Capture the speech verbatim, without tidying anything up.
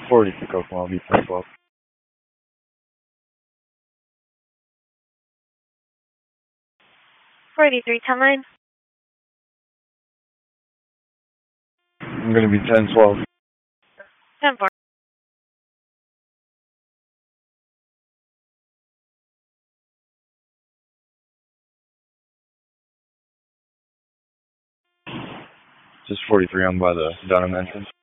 forty-six Oklahoma, be ten twelve. forty-three, ten line. I'm going to be ten twelve. ten four. Just forty-three on by the Dunham entrance.